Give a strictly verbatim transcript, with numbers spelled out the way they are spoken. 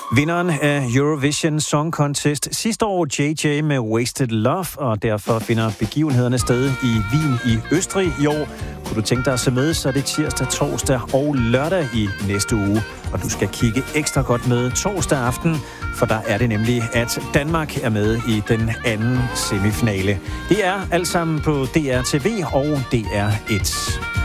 Vinderen af Eurovision Song Contest sidste år, J J med Wasted Love, og derfor finder begivenhederne sted i Wien i Østrig i år. Kunne du tænke dig at se med, så er det tirsdag, torsdag og lørdag i næste uge. Og du skal kigge ekstra godt med torsdag aften, for der er det nemlig, at Danmark er med i den anden semifinale. Det er alt sammen på D R T V og D R et.